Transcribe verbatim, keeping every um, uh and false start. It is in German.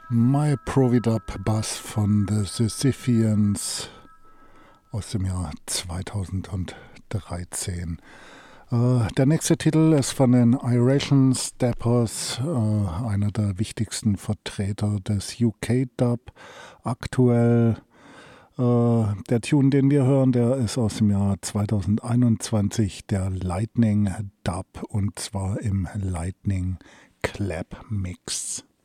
My Providub Bass von The Sisypheans aus dem Jahr zweitausenddreizehn. Äh, der nächste Titel ist von den Iration Steppers, äh, einer der wichtigsten Vertreter des U K-Dub aktuell. Äh, der Tune, den wir hören, der ist aus dem Jahr zweitausendeinundzwanzig, der Lightning Dub, und zwar im Lightning Clap Mix.